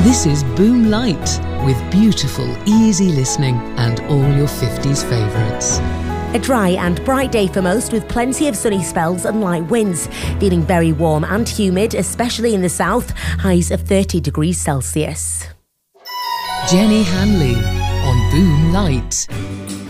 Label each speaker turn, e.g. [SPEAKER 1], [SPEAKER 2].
[SPEAKER 1] This is Boom Light, with beautiful, easy listening and all your 50s favourites.
[SPEAKER 2] A dry and bright day for most, with plenty of sunny spells and light winds. Feeling very warm and humid, especially in the south, highs of 30 degrees Celsius.
[SPEAKER 1] Jenny Hanley on Boom Light.